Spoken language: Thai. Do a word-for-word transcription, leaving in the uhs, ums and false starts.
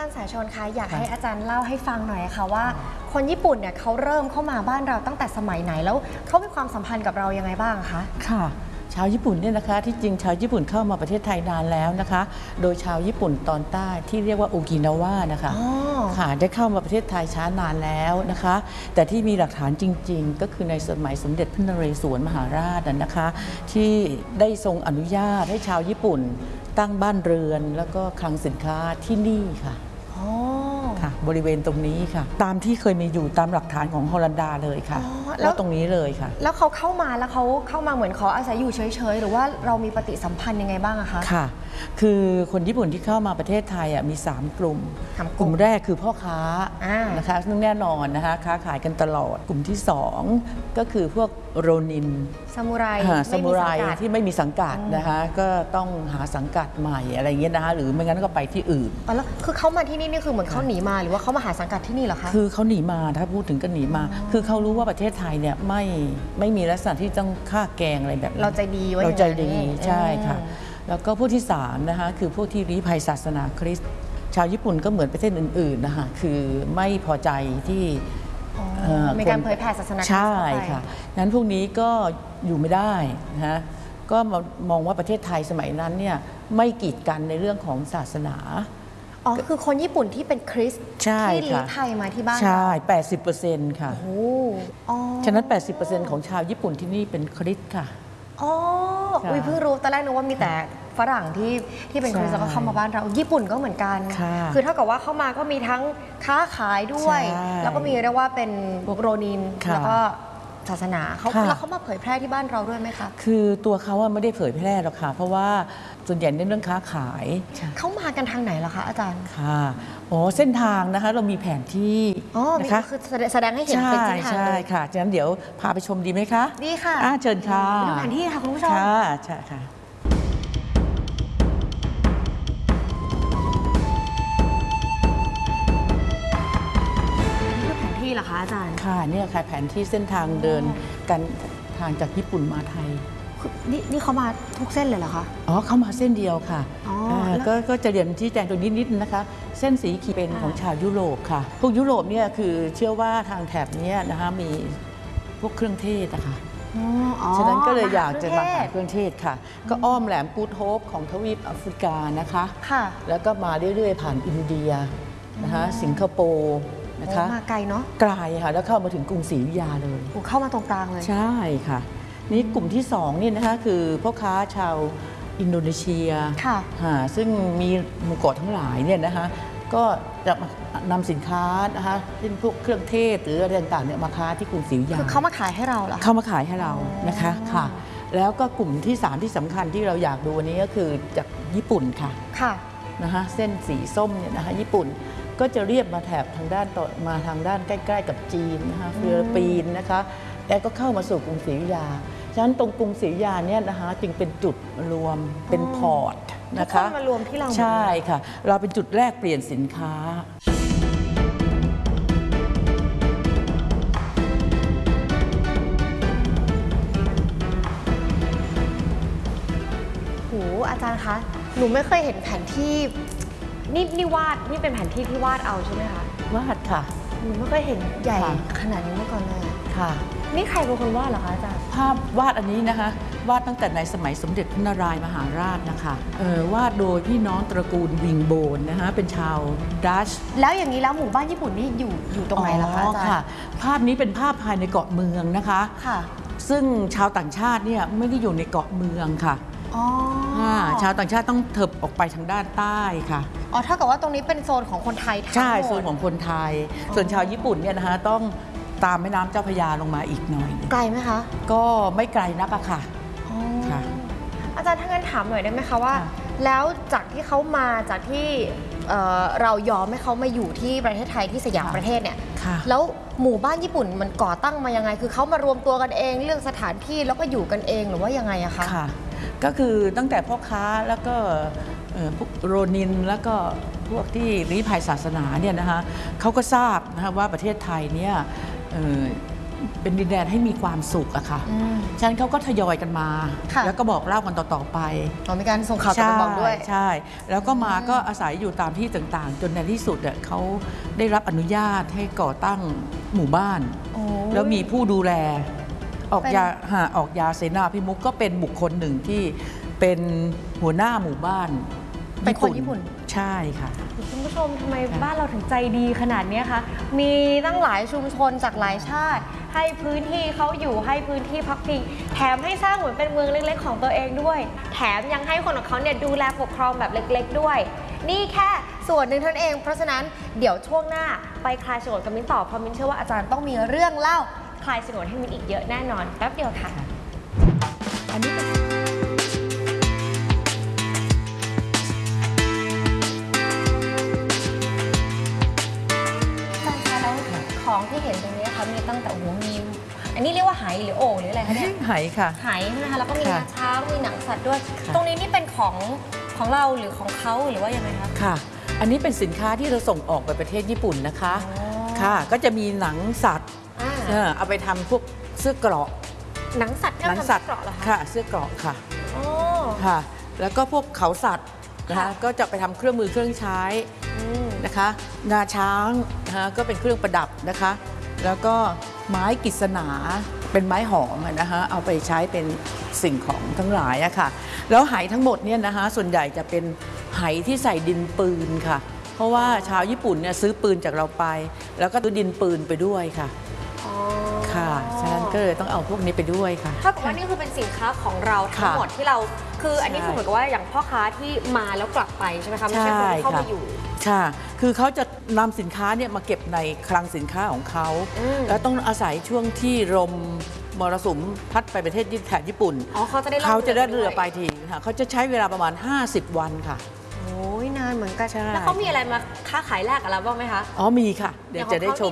ารย์สายชนคะอยากให้อาจารย์เล่าให้ฟังหน่อยค่ะว่าคนญี่ปุ่นเนี่ยเขาเริ่มเข้ามาบ้านเราตั้งแต่สมัยไหนแล้วเขามีความสัมพันธ์กับเรายังไงบ้างคะค่ะชาวญี่ปุ่นเนี่ยนะคะที่จริงชาวญี่ปุ่นเข้ามาประเทศไทยนานแล้วนะคะโดยชาวญี่ปุ่นตอนใต้ที่เรียกว่าโอกินาวานะคะค่ะได้เข้ามาประเทศไทยช้านานแล้วนะคะแต่ที่มีหลักฐานจริงๆก็คือในสมัยสมเด็จพระนเรศวรมหาราชนะคะที่ได้ทรงอนุญาตให้ชาวญี่ปุ่นตั้งบ้านเรือนแล้วก็คลังสินค้าที่นี่ค่ะค่ะบริเวณตรงนี้ค่ะตามที่เคยมีอยู่ตามหลักฐานของฮอลันดาเลยค่ะแล้วตรงนี้เลยค่ะแล้วเขาเข้ามาแล้วเขาเข้ามาเหมือนเขาอาศัยอยู่เฉยๆหรือว่าเรามีปฏิสัมพันธ์ยังไงบ้างอะคะค่ะคือคนญี่ปุ่นที่เข้ามาประเทศไทยมีสามกลุ่มกลุ่มแรกคือพ่อค้านะคะซึ่งแน่นอนนะคะค้าขายกันตลอดกลุ่มที่สองก็คือพวกโรนินซามูไรซามูไรที่ไม่มีสังกัดนะคะก็ต้องหาสังกัดใหม่อะไรเงี้ยนะคะหรือไม่งั้นก็ไปที่อื่นแล้วคือเขามาที่นี่นี่คือเหมือนเขาหนีมาหรือว่าเขามาหาสังกัดที่นี่เหรอคะคือเขาหนีมาถ้าพูดถึงก็หนีมาคือเขารู้ว่าประเทศไทยเนี่ยไม่ไม่มีลักษณะที่ต้องฆ่าแกงอะไรแบบเราใจดีเราใจดีใช่ค่ะแล้วก็ผู้ที่สามนะคะคือผู้ที่ลี้ภัยศาสนาคริสต์ชาวญี่ปุ่นก็เหมือนประเทศอื่นๆนะคะคือไม่พอใจที่มีการเผยแผ่ศาสนาใช่ค่ะนั้นพวกนี้ก็อยู่ไม่ได้นะก็มองว่าประเทศไทยสมัยนั้นเนี่ยไม่กีดกันในเรื่องของศาสนาอ๋อคือคนญี่ปุ่นที่เป็นคริสต์ที่ลี้ภัยมาที่บ้านใช่ แปดสิบเปอร์เซ็นต์ ค่ะโอ้ฉะนั้น แปดสิบเปอร์เซ็นต์ ของชาวญี่ปุ่นที่นี่เป็นคริสต์ค่ะอ๋ออุ้ยเพิ่งรู้ตอนแรกนึกว่ามีแต่ฝรั่งที่ที่เป็นคริสต์ก็เข้ามาบ้านเราญี่ปุ่นก็เหมือนกันคือเท่ากับว่าเข้ามาก็มีทั้งค้าขายด้วยแล้วก็มีเรียกว่าเป็นโรนินแล้วก็ศาสนาเขาแล้วเขามาเผยแพร่ที่บ้านเราด้วยไหมคะคือตัวเขาไม่ได้เผยแพร่หรอกค่ะเพราะว่าส่วนใหญ่ในเรื่องค้าขายเขามากันทางไหนล่ะคะอาจารย์ค่ะโอ้เส้นทางนะคะเรามีแผนที่นะคะคือแสดงให้เห็นเป็นเส้นทางเลยใช่ค่ะฉะนั้นเดี๋ยวพาไปชมดีไหมคะดีค่ะเชิญค่ะดูแผนที่ค่ะคุณผู้ชมค่ะใช่ค่ะนี่เหรอคะอาจารย์ค่ะเนี่ยค่ะแผนที่เส้นทางเดินกันทางจากญี่ปุ่นมาไทยนี่นี่เขามาทุกเส้นเลยเหรอคะอ๋อเขามาเส้นเดียวค่ะก็ก็จะเรียนที่แจงตรงนี้นิดนะคะเส้นสีขีดเป็นของชาวยุโรปค่ะพวกยุโรปเนี่ยคือเชื่อว่าทางแถบนี้นะคะมีพวกเครื่องเทศนะคะฉะนั้นก็เลยอยากจะมาหาเครื่องเทศค่ะก็อ้อมแหลมกูดโฮปของทวีปแอฟริกานะคะแล้วก็มาเรื่อยๆผ่านอินเดียนะคะสิงคโปร์นะคะมาไกลเนาะไกลค่ะแล้วเข้ามาถึงกรุงศรีอยุธยาเลยเข้ามาตรงกลางเลยใช่ค่ะนี่กลุ่มที่สองนี่นะคะคือพ่อค้าชาวอินโดนีเซียค่ะซึ่งมีหมู่เกาะทั้งหลายเนี่ยนะคะก็จะนำสินค้านะคะเช่นพวกเครื่องเทศหรืออะไรต่างๆเนี่ยมาค้าที่กรุงศรีอยุธยาคือเขามาขายให้เราเหรอเขามาขายให้เรานะคะค่ะแล้วก็กลุ่มที่สามที่สำคัญที่เราอยากดูวันนี้ก็คือจากญี่ปุ่นค่ะค่ะนะคะเส้นสีส้มเนี่ยนะคะญี่ปุ่นก็จะเรียบมาแถบทางด้านต่อมาทางด้านใกล้ๆกับจีนนะคะฟิลิปปินส์นะคะแล้วก็เข้ามาสู่กรุงศรีอยุธยาฉะนั้นตรงกรุงศรีอยุธยาเนี่ยนะคะจึงเป็นจุดรวมเป็นพอร์ตนะคะมารวมที่เราใช่ค่ะเราเป็นจุดแรกเปลี่ยนสินค้าโหอาจารย์คะหนูไม่เคยเห็นแผนที่นี่นี่วาดนี่เป็นแผนที่ที่วาดเอาใช่ไหมคะวาดค่ะหนูไม่เคยเห็นใหญ่ขนาดนี้มาก่อนเลยค่ะนี่ใครเป็นคนวาดเหรอคะอาจารย์ภาพวาดอันนี้นะคะวาดตั้งแต่ในสมัยสมเด็จพระนารายมหาราชนะคะเออวาดโดยพี่น้องตระกูลวิงโบนนะคะเป็นชาวดัชแล้วอย่างนี้แล้วหมู่บ้านญี่ปุ่นนี่อยู่อยู่ตรงไหนล่ะคะอาจารย์ภาพนี้เป็นภาพภายในเกาะเมืองนะคะค่ะซึ่งชาวต่างชาติเนี่ยไม่ได้อยู่ในเกาะเมืองค่ะชาวต่างชาติต้องเถิบออกไปทางด้านใต้ค่ะอ๋อเท่ากับว่าตรงนี้เป็นโซนของคนไทยทั้งหมดใช่โซนของคนไทยส่วนชาวญี่ปุ่นเนี่ยนะคะต้องตามแม่น้ำเจ้าพระยาลงมาอีกหน่อยไกลไหมคะก็ไม่ไกลนักอะค่ะค่ะอาจารย์ถ้างั้นถามหน่อยได้ไหมคะว่าแล้วจากที่เขามาจากที่เรายอมให้เขามาอยู่ที่ประเทศไทยที่สยามประเทศเนี่ยแล้วหมู่บ้านญี่ปุ่นมันก่อตั้งมายังไงคือเขามารวมตัวกันเองเลือกสถานที่แล้วก็อยู่กันเองหรือว่ายังไงอะคะก็คือตั้งแต่พ่อค้าแล้วก็พวกโรนินแล้วก็พวกที่ลี้ภัยศาสนาเนี่ยนะคะเขาก็ทราบนะคะว่าประเทศไทยเนี่ยเป็นดินแดนให้มีความสุขอะค่ะอืมฉะนั้นเขาก็ทยอยกันมาค่ะแล้วก็บอกเล่ากันต่อๆไปอ๋อมีการส่งข่าวกลับไปบอกด้วยใช่ใช่แล้วก็มาก็อาศัยอยู่ตามที่ต่างๆ จนในที่สุดเน่ยเขาได้รับอนุญาตให้ก่อตั้งหมู่บ้านโอ้แล้วมีผู้ดูแลออกเป็นยาหาออกยาเสนาพิมุขก็เป็นบุคคลหนึ่งที่เป็นหัวหน้าหมู่บ้านเป็นคนญี่ปุ่นใช่ค่ะคุณผู้ชมทำไมบ้านเราถึงใจดีขนาดนี้คะมีตั้งหลายชุมชนจากหลายชาติ ให้พื้นที่เขาอยู่ให้พื้นที่พักพิงแถมให้สร้างเหมือนเป็นเมืองเล็กๆของตัวเองด้วย แถมยังให้คนของเขาเนี่ยดูแลปกครองแบบเล็กๆด้วย นี่แค่ส่วนหนึ่งเท่านั้นเอง เพราะฉะนั้นเดี๋ยวช่วงหน้าไปคลายฉงนกับมิ้นต่อเพราะมิ้นเชื่อว่าอาจารย์ต้องมีเรื่องเล่าคลายฉงนให้มิ้นอีกเยอะแน่นอนแป๊บเดียวค่ะอันนี้เป็นอาจารย์คะแล้วของที่เห็นตรงนี้ค่ะมีตั้งแต่โอ้โหมีอันนี้เรียกว่าไหหรือโอ่งหรืออะไรคะเนี่ยไหค่ะไหใช่ไหมคะแล้วก็มีค่ะงาช้างมีหนังสัตว์ด้วยค่ะตรงนี้นี่เป็นของของเราหรือของเขาหรือว่ายังไงคะค่ะ อันนี้เป็นสินค้าที่เราส่งออกไปประเทศญี่ปุ่นนะคะอ๋อค่ะ ก็จะมีหนังสัตว์อ่าเออเอาไปทำพวกเสื้อเกราะหนังสัตว์ที่หนัเรางทำสัตว์เกราะเหรอคะค่ะ เสื้อเกราะค่ะอ๋อค่ะ แล้วก็พวกเขาสัตว์นะค่ะคะก็จะไปทำเครื่องมือเครื่องใช้อืมนะคะงาช้างนะคะก็เป็นเครื่องประดับนะคะ แล้วก็ไม้กฤษณาเป็นไม้หอมอะนะคะเอาไปใช้เป็นสิ่งของทั้งหลายอะค่ะแล้วไหทั้งหมดเนี่ยนะคะส่วนใหญ่จะเป็นไหที่ใส่ดินปืนค่ะ เพราะว่าชาวญี่ปุ่นเนี่ยซื้อปืนจากเราไป แล้วก็ซื้อดินปืนไปด้วยค่ะอ๋อค่ะฉะนั้นก็เลยต้องเอาพวกนี้ไปด้วยค่ะถ้ากับว่านี่คือเป็นสินค้าของเราทั้งค่ะหมดที่เราคืออันนี้ใช่คือเหมือนกับว่าอย่างพ่อค้าที่มาแล้วกลับไปใช่ไหมคะไม่ใช่คนที่เข้ามาอยู่ค่ะ คือเขาจะนำสินค้าเนี่ยมาเก็บในคลังสินค้าของเขาอืมแล้วต้องอาศัยช่วงที่ลมมรสุมพัดไปประเทศแถบญี่ปุ่นอ๋อเขาจะได้ล่องเขาจะได้เรือเรือไปไปด้วยทีค่ะเขาจะใช้เวลาประมาณ ห้าสิบ วันค่ะโอ้ยนานเหมือนกันใช่แล้วเขามีอะไรมาค้าขายแลกกับเราบ้างไหมคะอ๋อมีค่ะ เดี๋ยวจะได้ชม